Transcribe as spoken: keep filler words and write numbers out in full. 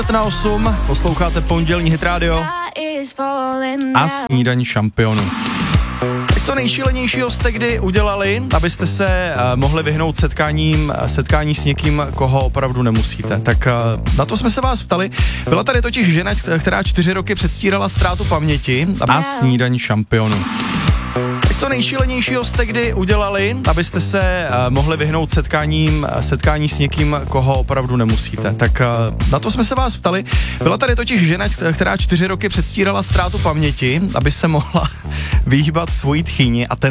Na osm, posloucháte pondělní Hit Radio a snídaní šampionů. Co nejšílenějšího jste kdy udělali, abyste se uh, mohli vyhnout setkáním, setkání s někým, koho opravdu nemusíte? Tak uh, na to jsme se vás ptali. Byla tady totiž žena, která čtyři roky předstírala ztrátu paměti a snídaní šampionů. Co nejšílenějšího jste kdy udělali, abyste se uh, mohli vyhnout setkáním, setkání s někým, koho opravdu nemusíte? Tak uh, na to jsme se vás ptali. Byla tady totiž žena, která čtyři roky předstírala ztrátu paměti, aby se mohla vyhýbat svojí tchýni a ten